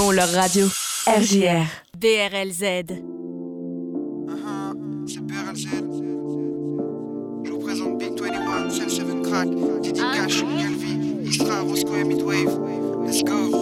font leur radio. RJR. BRLZ. C'est BRLZ. Je vous présente Big 21, Cell 7 Crack, Diddy Cash, Galvi, Istra, Roscoe et Midwave. Let's go.